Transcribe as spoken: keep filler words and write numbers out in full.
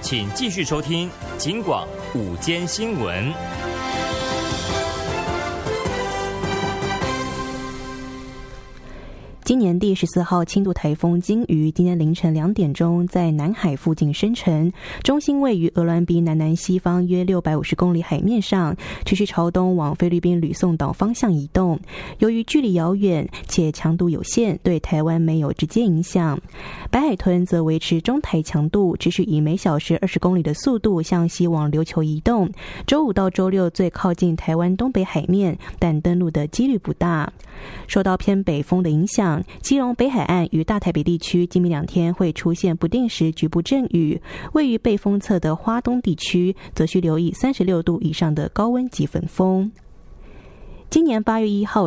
请继续收听警广午间新闻。 今年第十四号轻度台风鲸鱼今天凌晨两点钟在南海附近生成，中心位于鹅銮鼻南南西方约六百五十公里海面上，持续朝东往菲律宾吕宋岛方向移动。由于距离遥远且强度有限，对台湾没有直接影响。白海豚则维持中台强度，持续以每小时二十公里的速度向西往琉球移动。周五到周六最靠近台湾东北海面，但登陆的几率不大。受到偏北风的影响，基隆北海岸与大台北地区今明两天会出现不定时局部阵雨，位于背风侧的花东地区则需留意三十六度以上的高温及粉风。今年八月一号